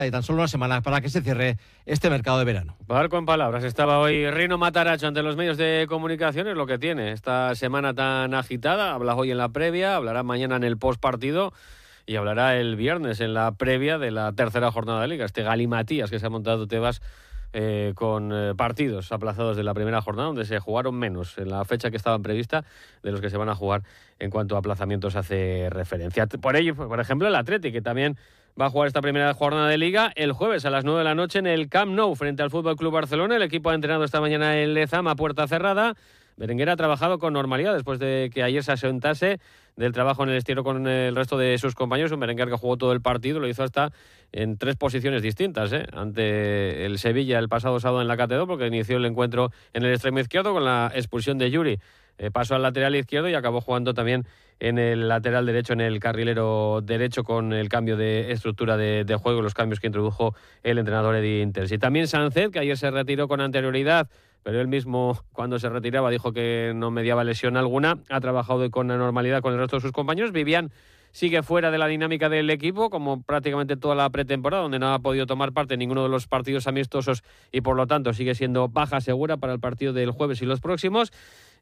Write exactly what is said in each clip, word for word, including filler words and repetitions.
Hay tan solo una semana para que se cierre este mercado de verano. Barco en palabras. Estaba hoy Rino Mataracho ante los medios de comunicación. Es lo que tiene esta semana tan agitada. Habla hoy en la previa, hablará mañana en el postpartido y hablará el viernes en la previa de la tercera jornada de Liga. Este galimatías que se ha montado Tebas eh, con eh, partidos aplazados de la primera jornada, donde se jugaron menos en la fecha que estaban prevista de los que se van a jugar en cuanto a aplazamientos hace referencia. Por ello, por ejemplo, el Athletic, que también va a jugar esta primera jornada de Liga el jueves a las nueve de la noche en el Camp Nou frente al F C Barcelona. El equipo ha entrenado esta mañana en Lezama a puerta cerrada. Berenguer ha trabajado con normalidad después de que ayer se asentase del trabajo en el Estiero con el resto de sus compañeros. Un Berenguer que jugó todo el partido, lo hizo hasta en tres posiciones distintas, ¿eh? Ante el Sevilla el pasado sábado en la Catedral, porque inició el encuentro en el extremo izquierdo con la expulsión de Yuri. Eh, pasó al lateral izquierdo y acabó jugando también en el lateral derecho, en el carrilero derecho, con el cambio de estructura de, de juego, los cambios que introdujo el entrenador Eddy Intersi. También Sánchez, que ayer se retiró con anterioridad, pero él mismo cuando se retiraba dijo que no mediaba lesión alguna. Ha trabajado con normalidad con el resto de sus compañeros. Vivian sigue fuera de la dinámica del equipo, como prácticamente toda la pretemporada, donde no ha podido tomar parte en ninguno de los partidos amistosos y por lo tanto sigue siendo baja segura para el partido del jueves y los próximos.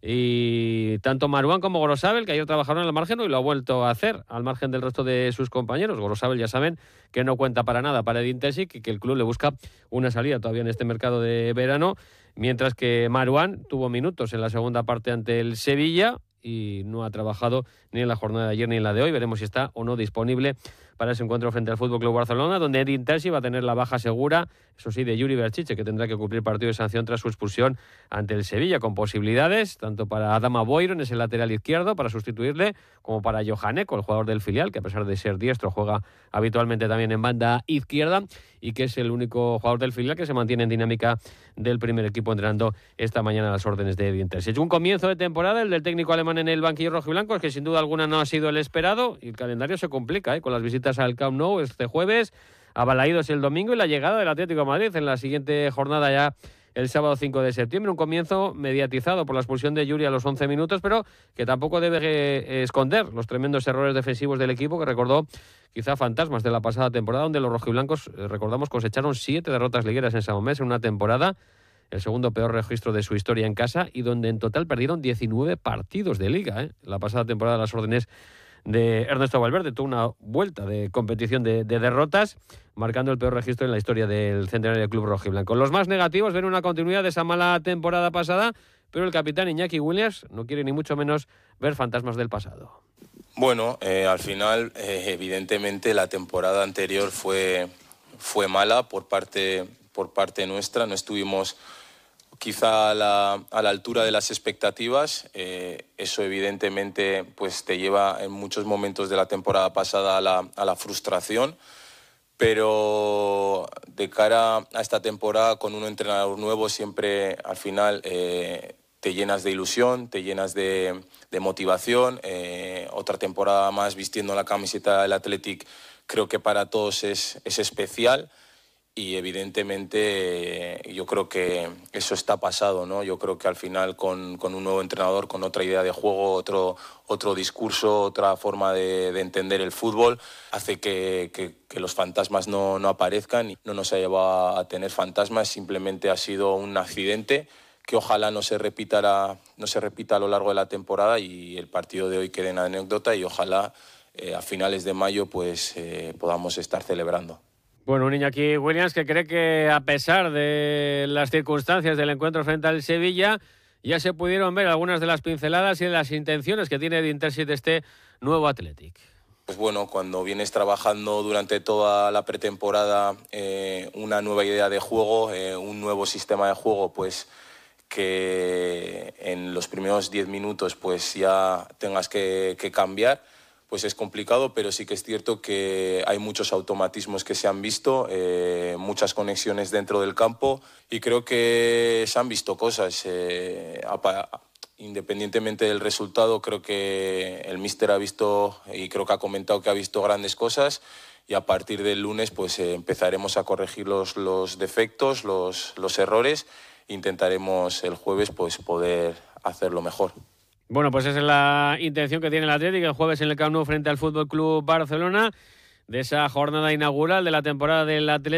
Y tanto Marouane como Gorosabel, que ayer trabajaron al margen, hoy lo ha vuelto a hacer al margen del resto de sus compañeros. Gorosabel, ya saben que no cuenta para nada para Eddy Intersi, y que el club le busca una salida todavía en este mercado de verano, mientras que Marouane tuvo minutos en la segunda parte ante el Sevilla y no ha trabajado ni en la jornada de ayer ni en la de hoy. Veremos si está o no disponible para ese encuentro frente al F C Barcelona, donde Eddy Intersi va a tener la baja segura, eso sí, de Yuri Berchiche, que tendrá que cumplir partido de sanción tras su expulsión ante el Sevilla, con posibilidades tanto para Adama Boiron, ese lateral izquierdo, para sustituirle, como para Johan Eko, el jugador del filial, que a pesar de ser diestro juega habitualmente también en banda izquierda y que es el único jugador del filial que se mantiene en dinámica del primer equipo, entrenando esta mañana a las órdenes de Eddy Intersi. Un comienzo de temporada, el del técnico alemán en el banquillo rojiblanco, es que sin duda alguna no ha sido el esperado y el calendario se complica, ¿eh? Con las visitas al Camp Nou este jueves, a Balaídos el domingo y la llegada del Atlético de Madrid en la siguiente jornada ya el sábado cinco de septiembre. Un comienzo mediatizado por la expulsión de Yuri a los once minutos, pero que tampoco debe eh, esconder los tremendos errores defensivos del equipo, que recordó quizá fantasmas de la pasada temporada, donde los rojiblancos, eh, recordamos, cosecharon siete derrotas ligueras en San Mamés en una temporada, el segundo peor registro de su historia en casa, y donde en total perdieron diecinueve partidos de Liga, ¿eh? La pasada temporada a las órdenes de Ernesto Valverde tuvo una vuelta de competición de, de derrotas, marcando el peor registro en la historia del centenario Club Rojiblanco. Los más negativos ven una continuidad de esa mala temporada pasada, pero el capitán Iñaki Williams no quiere ni mucho menos ver fantasmas del pasado. Bueno, eh, al final, eh, evidentemente, la temporada anterior fue, fue mala por parte, por parte nuestra. No estuvimos quizá a la, a la altura de las expectativas. Eh, eso evidentemente pues te lleva en muchos momentos de la temporada pasada a la, a la frustración, pero de cara a esta temporada con un entrenador nuevo siempre al final eh, te llenas de ilusión, te llenas de, de motivación. Eh, otra temporada más vistiendo la camiseta del Athletic creo que para todos es, es especial. Y evidentemente yo creo que eso está pasado, ¿no? Yo creo que al final con, con un nuevo entrenador, con otra idea de juego, otro, otro discurso, otra forma de, de entender el fútbol, hace que, que, que los fantasmas no, no aparezcan. No nos ha llevado a tener fantasmas, simplemente ha sido un accidente que ojalá no se repita, no se repita a lo largo de la temporada y el partido de hoy quede en anécdota y ojalá eh, a finales de mayo pues eh, podamos estar celebrando. Bueno, un Iñaki Williams que cree que a pesar de las circunstancias del encuentro frente al Sevilla, ya se pudieron ver algunas de las pinceladas y de las intenciones que tiene Eddy Intersi de este nuevo Athletic. Pues bueno, cuando vienes trabajando durante toda la pretemporada eh, una nueva idea de juego, eh, un nuevo sistema de juego, pues que en los primeros diez minutos pues ya tengas que, que cambiar, pues es complicado, pero sí que es cierto que hay muchos automatismos que se han visto, eh, muchas conexiones dentro del campo y creo que se han visto cosas. Eh, independientemente del resultado, creo que el míster ha visto y creo que ha comentado que ha visto grandes cosas y a partir del lunes pues eh, empezaremos a corregir los, los defectos, los, los errores e intentaremos el jueves pues poder hacerlo mejor. Bueno, pues esa es la intención que tiene el Atlético el jueves en el Camp Nou frente al F C Barcelona, de esa jornada inaugural de la temporada del Atlético